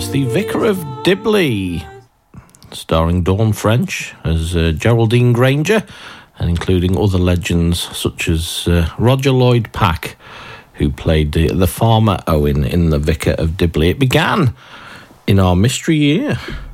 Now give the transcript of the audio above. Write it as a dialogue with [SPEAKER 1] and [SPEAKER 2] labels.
[SPEAKER 1] was The Vicar of Dibley, starring Dawn French as Geraldine Granger, and including other legends such as Roger Lloyd Pack, who played the farmer Owen in The Vicar of Dibley. It began in our mystery year